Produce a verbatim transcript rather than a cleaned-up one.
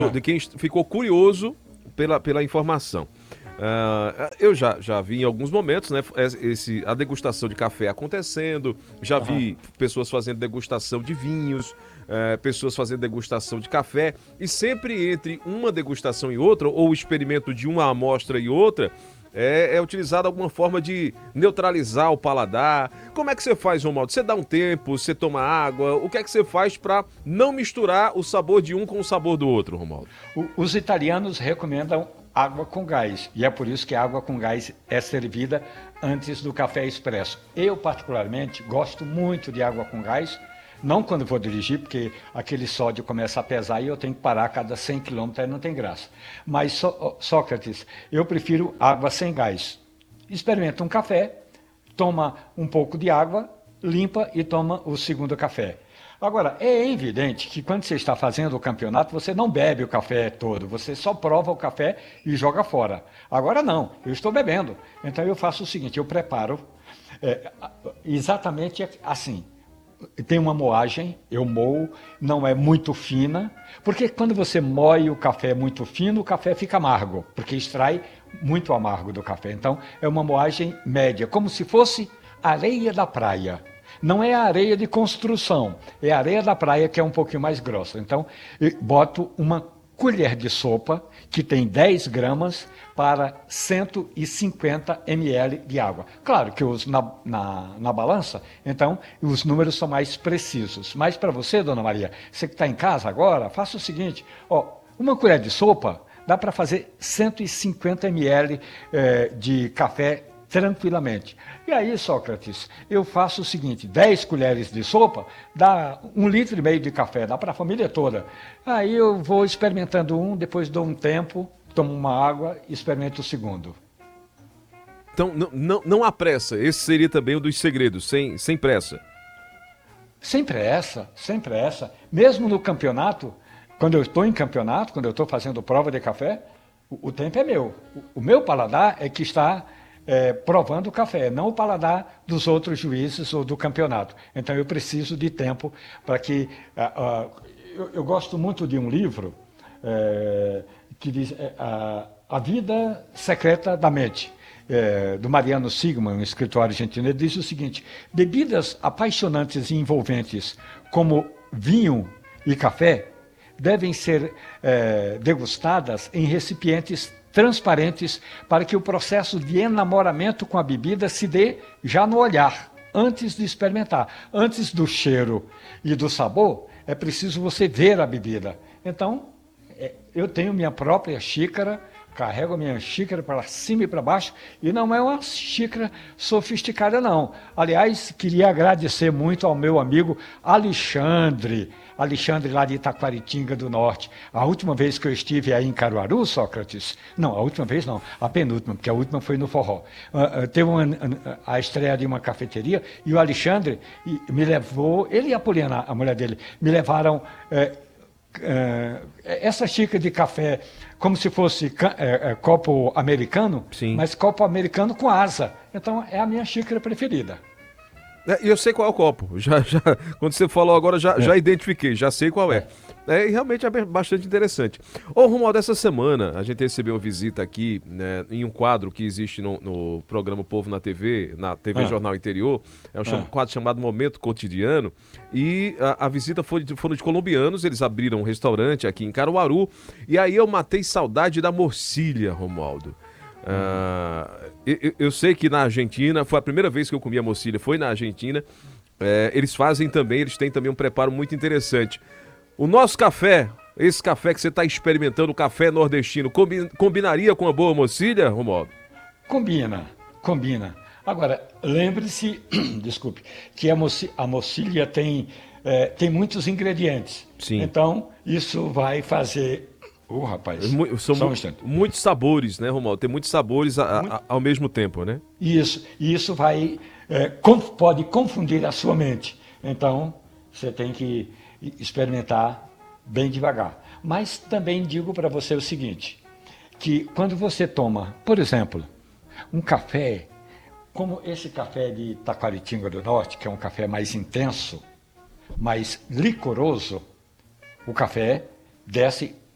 de quem ficou curioso pela, pela informação. Uh, eu já, já vi em alguns momentos, né, esse, a degustação de café acontecendo, já Aham. vi pessoas fazendo degustação de vinhos, uh, pessoas fazendo degustação de café, e sempre entre uma degustação e outra, ou o experimento de uma amostra e outra, é, é utilizada alguma forma de neutralizar o paladar. Como é que você faz, Romualdo? Você dá um tempo, você toma água, o que é que você faz para não misturar o sabor de um com o sabor do outro, Romualdo? O- Os italianos recomendam água com gás, e é por isso que a água com gás é servida antes do café expresso. Eu, particularmente, gosto muito de água com gás, não quando vou dirigir, porque aquele sódio começa a pesar e eu tenho que parar a cada cem quilômetros, aí não tem graça. Mas, Só- Sócrates, eu prefiro água sem gás. Experimenta um café, toma um pouco de água, limpa e toma o segundo café. Agora, é evidente que quando você está fazendo o campeonato, você não bebe o café todo, você só prova o café e joga fora. Agora não, eu estou bebendo. Então eu faço o seguinte, eu preparo é, exatamente assim. Tem uma moagem, eu moo, não é muito fina, porque quando você moe o café muito fino, o café fica amargo, porque extrai muito amargo do café. Então, é uma moagem média, como se fosse areia da praia. Não é a areia de construção, é a areia da praia que é um pouquinho mais grossa. Então, eu boto uma colher de sopa, que tem dez gramas, para cento e cinquenta mililitros de água. Claro que eu uso na, na, na balança, então os números são mais precisos. Mas para você, dona Maria, você que está em casa agora, faça o seguinte, ó, uma colher de sopa dá para fazer cento e cinquenta mililitros eh, de café tranquilamente. E aí, Sócrates, eu faço o seguinte, dez colheres de sopa dá um litro e meio de café, dá para a família toda. Aí eu vou experimentando um, depois dou um tempo, tomo uma água e experimento o segundo. Então, não, não, não há pressa. Esse seria também um dos segredos, sem, sem pressa. Sem pressa, sem pressa. Mesmo no campeonato, quando eu estou em campeonato, quando eu estou fazendo prova de café, o, o tempo é meu. O, o meu paladar é que está é, provando o café, não o paladar dos outros juízes ou do campeonato. Então eu preciso de tempo para que. Uh, uh, eu, eu gosto muito de um livro é, que diz é, a, a Vida Secreta da Mente. É, do Mariano Sigman, um escritor argentino, ele diz o seguinte: bebidas apaixonantes e envolventes como vinho e café devem ser é, degustadas em recipientes transparentes para que o processo de enamoramento com a bebida se dê já no olhar, antes de experimentar. Antes do cheiro e do sabor, é preciso você ver a bebida. Então, é, eu tenho minha própria xícara, carrego a minha xícara para cima e para baixo, e não é uma xícara sofisticada, não. Aliás, queria agradecer muito ao meu amigo Alexandre, Alexandre lá de Itaquaritinga do Norte. A última vez que eu estive aí em Caruaru, Sócrates, não, a última vez não, a penúltima, porque a última foi no Forró. Uh, uh, teve uma, uh, a estreia de uma cafeteria, e o Alexandre me levou, ele e a Poliana, a mulher dele, me levaram... Uh, Uh, essa xícara de café como se fosse é, é, copo americano, Sim. mas copo americano com asa. Então é a minha xícara preferida. É, e eu sei qual é o copo. Já, já, quando você falou agora, já, É, já identifiquei, já sei qual é. é. É, e realmente é bem- bastante interessante. Ô, Romualdo, essa semana a gente recebeu uma visita aqui, né, em um quadro que existe no, no programa Povo na T V, na T V Ah, Jornal Interior. É um cham- ah. quadro chamado Momento Cotidiano. E a, a visita foi de, foram de colombianos, eles abriram um restaurante aqui em Caruaru. E aí eu matei saudade da morcilha, Romualdo. Ah, eu, eu- eu sei que na Argentina, foi a primeira vez que eu comi a morcilha, foi na Argentina. É, eles fazem também, eles têm também um preparo muito interessante. O nosso café, esse café que você está experimentando, o café nordestino, combi- combinaria com uma boa morcilha, Romualdo? Combina, combina. Agora, lembre-se, desculpe, que a, moci a mocilha tem, é, tem muitos ingredientes. Sim. Então, isso vai fazer. Ô, rapaz, Mu- São só um mu- instante. muitos sabores, né, Romualdo? Tem muitos sabores a- a- ao mesmo tempo, né? Isso, e isso vai, é, com- pode confundir a sua mente. Então, você tem que experimentar bem devagar. Mas também digo para você o seguinte, que quando você toma, por exemplo, um café, como esse café de Taquaritinga do Norte, que é um café mais intenso, mais licoroso, o café desce